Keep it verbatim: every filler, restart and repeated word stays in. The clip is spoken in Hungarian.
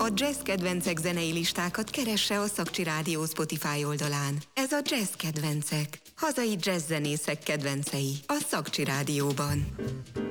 A Jazz Kedvencek zenei listákat keresse a Szakcsi Rádió Spotify oldalán. Ez a Jazz Kedvencek, hazai jazz zenészek kedvencei a Szakcsi Rádióban.